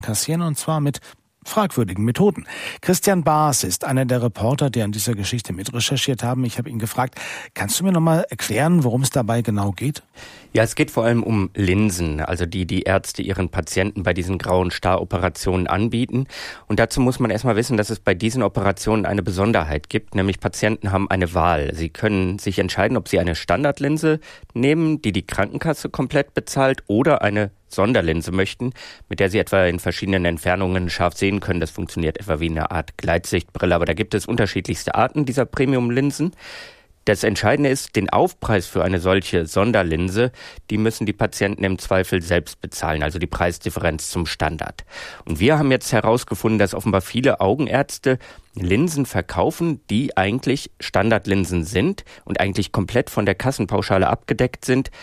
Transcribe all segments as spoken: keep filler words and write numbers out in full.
kassieren, und zwar mit fragwürdigen Methoden. Christian Baas ist einer der Reporter, die an dieser Geschichte mitrecherchiert haben. Ich habe ihn gefragt, kannst du mir noch mal erklären, worum es dabei genau geht? Ja, es geht vor allem um Linsen, also die die Ärzte ihren Patienten bei diesen grauen Star-Operationen anbieten. Und dazu muss man erstmal wissen, dass es bei diesen Operationen eine Besonderheit gibt, nämlich Patienten haben eine Wahl. Sie können sich entscheiden, ob sie eine Standardlinse nehmen, die die Krankenkasse komplett bezahlt, oder eine Sonderlinse möchten, mit der sie etwa in verschiedenen Entfernungen scharf sehen können. Das funktioniert etwa wie eine Art Gleitsichtbrille, aber da gibt es unterschiedlichste Arten dieser Premium-Linsen. Das Entscheidende ist, den Aufpreis für eine solche Sonderlinse, die müssen die Patienten im Zweifel selbst bezahlen, also die Preisdifferenz zum Standard. Und wir haben jetzt herausgefunden, dass offenbar viele Augenärzte Linsen verkaufen, die eigentlich Standardlinsen sind und eigentlich komplett von der Kassenpauschale abgedeckt sind,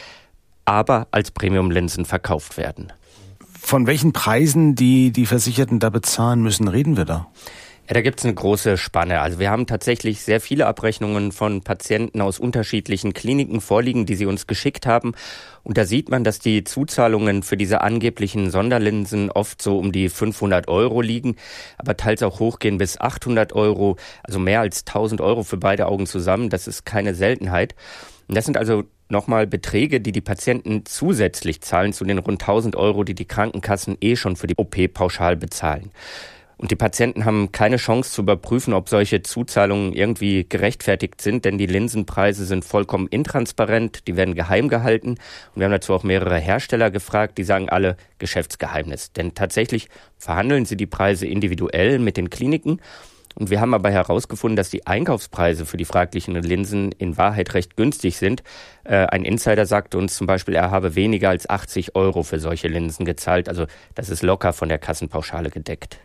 aber als Premium-Linsen verkauft werden. Von welchen Preisen, die die Versicherten da bezahlen müssen, reden wir da? Ja, da gibt es eine große Spanne. Also wir haben tatsächlich sehr viele Abrechnungen von Patienten aus unterschiedlichen Kliniken vorliegen, die sie uns geschickt haben. Und da sieht man, dass die Zuzahlungen für diese angeblichen Sonderlinsen oft so um die fünfhundert Euro liegen, aber teils auch hochgehen bis achthundert Euro, also mehr als tausend Euro für beide Augen zusammen. Das ist keine Seltenheit. Und das sind also nochmal Beträge, die die Patienten zusätzlich zahlen zu den rund tausend Euro, die die Krankenkassen eh schon für die O P pauschal bezahlen. Und die Patienten haben keine Chance zu überprüfen, ob solche Zuzahlungen irgendwie gerechtfertigt sind, denn die Linsenpreise sind vollkommen intransparent, die werden geheim gehalten. Und wir haben dazu auch mehrere Hersteller gefragt, die sagen alle Geschäftsgeheimnis. Denn tatsächlich verhandeln sie die Preise individuell mit den Kliniken. Und wir haben aber herausgefunden, dass die Einkaufspreise für die fraglichen Linsen in Wahrheit recht günstig sind. Äh, ein Insider sagte uns zum Beispiel, er habe weniger als achtzig Euro für solche Linsen gezahlt. Also das ist locker von der Kassenpauschale gedeckt.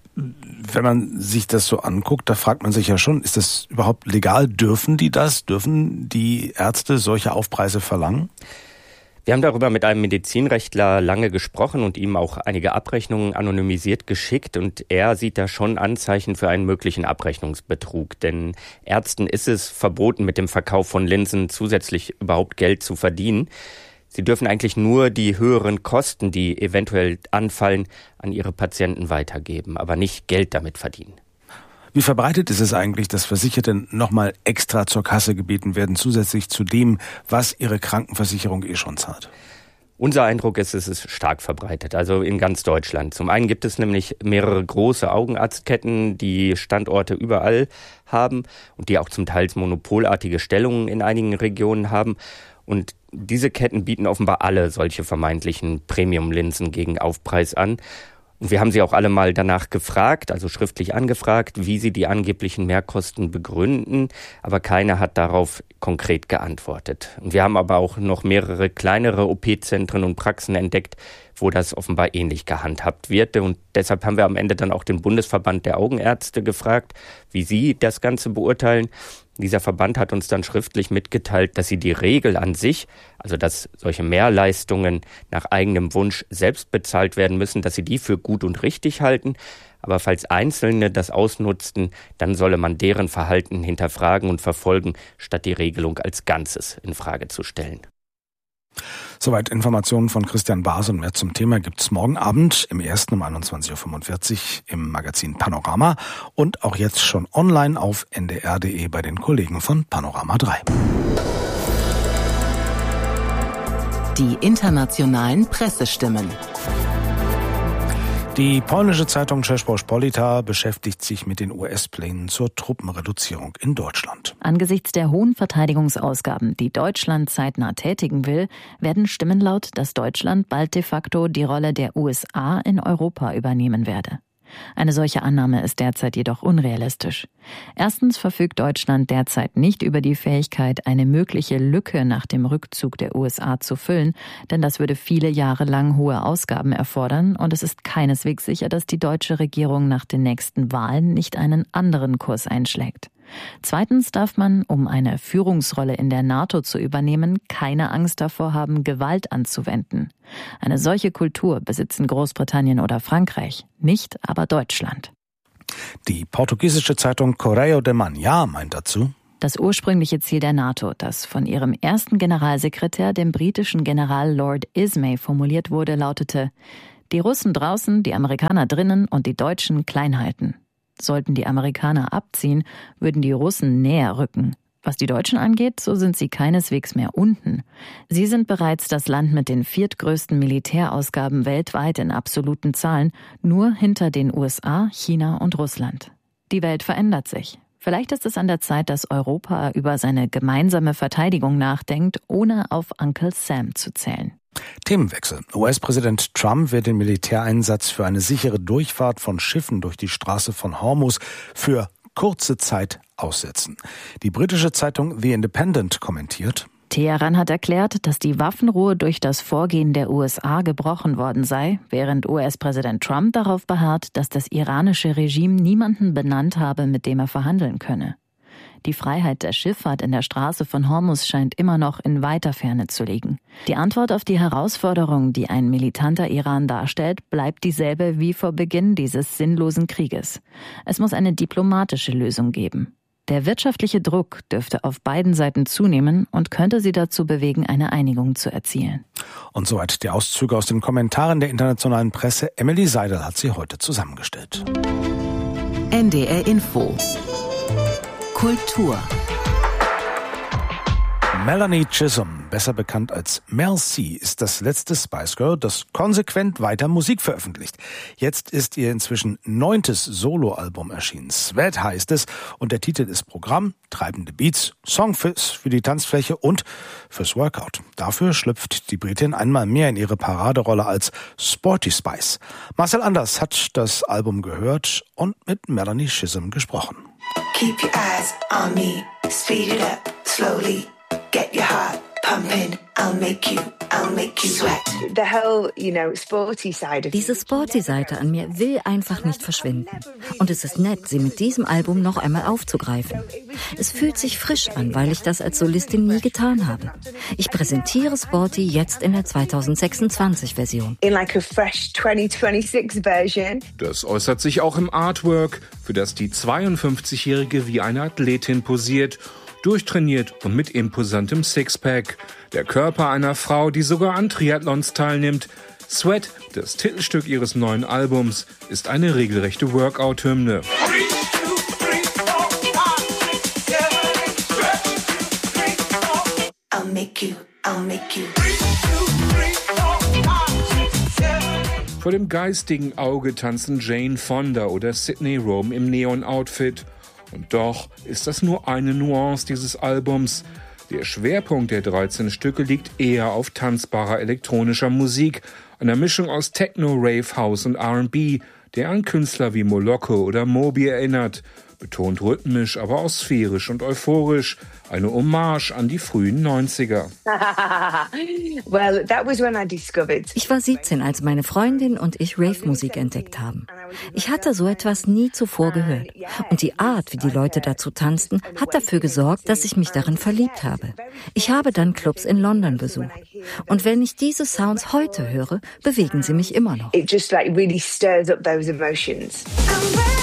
Wenn man sich das so anguckt, da fragt man sich ja schon, ist das überhaupt legal? Dürfen die das? Dürfen die Ärzte solche Aufpreise verlangen? Wir haben darüber mit einem Medizinrechtler lange gesprochen und ihm auch einige Abrechnungen anonymisiert geschickt. Und er sieht da schon Anzeichen für einen möglichen Abrechnungsbetrug. Denn Ärzten ist es verboten, mit dem Verkauf von Linsen zusätzlich überhaupt Geld zu verdienen. Sie dürfen eigentlich nur die höheren Kosten, die eventuell anfallen, an ihre Patienten weitergeben, aber nicht Geld damit verdienen. Wie verbreitet ist es eigentlich, dass Versicherte nochmal extra zur Kasse gebeten werden, zusätzlich zu dem, was ihre Krankenversicherung eh schon zahlt? Unser Eindruck ist, es ist stark verbreitet, also in ganz Deutschland. Zum einen gibt es nämlich mehrere große Augenarztketten, die Standorte überall haben und die auch zum Teil monopolartige Stellungen in einigen Regionen haben. Und diese Ketten bieten offenbar alle solche vermeintlichen Premium-Linsen gegen Aufpreis an. Und wir haben sie auch alle mal danach gefragt, also schriftlich angefragt, wie sie die angeblichen Mehrkosten begründen, aber keiner hat darauf konkret geantwortet. Und wir haben aber auch noch mehrere kleinere O P-Zentren und Praxen entdeckt, wo das offenbar ähnlich gehandhabt wird. Und deshalb haben wir am Ende dann auch den Bundesverband der Augenärzte gefragt, wie sie das Ganze beurteilen. Dieser Verband hat uns dann schriftlich mitgeteilt, dass sie die Regel an sich, also dass solche Mehrleistungen nach eigenem Wunsch selbst bezahlt werden müssen, dass sie die für gut und richtig halten. Aber falls Einzelne das ausnutzten, dann solle man deren Verhalten hinterfragen und verfolgen, statt die Regelung als Ganzes in Frage zu stellen. Soweit Informationen von Christian Baas, und mehr zum Thema gibt's morgen Abend im ersten um einundzwanzig Uhr fünfundvierzig im Magazin Panorama und auch jetzt schon online auf n d r punkt d e bei den Kollegen von Panorama drei. Die internationalen Pressestimmen. Die polnische Zeitung Rzeczpospolita beschäftigt sich mit den U S-Plänen zur Truppenreduzierung in Deutschland. Angesichts der hohen Verteidigungsausgaben, die Deutschland zeitnah tätigen will, werden Stimmen laut, dass Deutschland bald de facto die Rolle der U S A in Europa übernehmen werde. Eine solche Annahme ist derzeit jedoch unrealistisch. Erstens verfügt Deutschland derzeit nicht über die Fähigkeit, eine mögliche Lücke nach dem Rückzug der U S A zu füllen, denn das würde viele Jahre lang hohe Ausgaben erfordern, und es ist keineswegs sicher, dass die deutsche Regierung nach den nächsten Wahlen nicht einen anderen Kurs einschlägt. Zweitens darf man, um eine Führungsrolle in der NATO zu übernehmen, keine Angst davor haben, Gewalt anzuwenden. Eine solche Kultur besitzen Großbritannien oder Frankreich, nicht aber Deutschland. Die portugiesische Zeitung Correio de Manhã meint dazu: Das ursprüngliche Ziel der NATO, das von ihrem ersten Generalsekretär, dem britischen General Lord Ismay, formuliert wurde, lautete: Die Russen draußen, die Amerikaner drinnen und die Deutschen klein halten. Sollten die Amerikaner abziehen, würden die Russen näher rücken. Was die Deutschen angeht, so sind sie keineswegs mehr unten. Sie sind bereits das Land mit den viertgrößten Militärausgaben weltweit in absoluten Zahlen, nur hinter den U S A, China und Russland. Die Welt verändert sich. Vielleicht ist es an der Zeit, dass Europa über seine gemeinsame Verteidigung nachdenkt, ohne auf Uncle Sam zu zählen. Themenwechsel. U S-Präsident Trump wird den Militäreinsatz für eine sichere Durchfahrt von Schiffen durch die Straße von Hormuz für kurze Zeit aussetzen. Die britische Zeitung The Independent kommentiert: Teheran hat erklärt, dass die Waffenruhe durch das Vorgehen der U S A gebrochen worden sei, während U S-Präsident Trump darauf beharrt, dass das iranische Regime niemanden benannt habe, mit dem er verhandeln könne. Die Freiheit der Schifffahrt in der Straße von Hormuz scheint immer noch in weiter Ferne zu liegen. Die Antwort auf die Herausforderung, die ein militanter Iran darstellt, bleibt dieselbe wie vor Beginn dieses sinnlosen Krieges. Es muss eine diplomatische Lösung geben. Der wirtschaftliche Druck dürfte auf beiden Seiten zunehmen und könnte sie dazu bewegen, eine Einigung zu erzielen. Und soweit die Auszüge aus den Kommentaren der internationalen Presse. Emily Seidel hat sie heute zusammengestellt. N D R Info Kultur. Melanie Chisholm, besser bekannt als Mel C, ist das letzte Spice Girl, das konsequent weiter Musik veröffentlicht. Jetzt ist ihr inzwischen neuntes Soloalbum erschienen. Sweat heißt es und der Titel ist Programm, treibende Beats, Songfits für die Tanzfläche und fürs Workout. Dafür schlüpft die Britin einmal mehr in ihre Paraderolle als Sporty Spice. Marcel Anders hat das Album gehört und mit Melanie Chisholm gesprochen. Keep your eyes on me, speed it up slowly. Get your heart pumping, I'll make you, I'll make you sweat. The whole, you know, sporty side of Diese Sporty-Seite an mir will einfach nicht verschwinden. Und es ist nett, sie mit diesem Album noch einmal aufzugreifen. Es fühlt sich frisch an, weil ich das als Solistin nie getan habe. Ich präsentiere Sporty jetzt in der zweitausendsechsundzwanzig-Version. In like a fresh twenty twenty-six version. Das äußert sich auch im Artwork, für das die zweiundfünfzigjährige wie eine Athletin posiert, durchtrainiert und mit imposantem Sixpack. Der Körper einer Frau, die sogar an Triathlons teilnimmt. Sweat, das Titelstück ihres neuen Albums, ist eine regelrechte Workout-Hymne. I'll make you, I'll make you. Vor dem geistigen Auge tanzen Jane Fonda oder Sydney Rome im Neon-Outfit. Und doch ist das nur eine Nuance dieses Albums. Der Schwerpunkt der dreizehn Stücke liegt eher auf tanzbarer elektronischer Musik, einer Mischung aus Techno, Rave, House und R and B, der an Künstler wie Moloko oder Moby erinnert. Betont rhythmisch, aber auch sphärisch und euphorisch. Eine Hommage an die frühen neunziger. Well, that was when I discovered. Ich war siebzehn, als meine Freundin und ich Rave-Musik entdeckt haben. Ich hatte so etwas nie zuvor gehört. Und die Art, wie die Leute dazu tanzten, hat dafür gesorgt, dass ich mich darin verliebt habe. Ich habe dann Clubs in London besucht. Und wenn ich diese Sounds heute höre, bewegen sie mich immer noch. It just like really stirs up those emotions.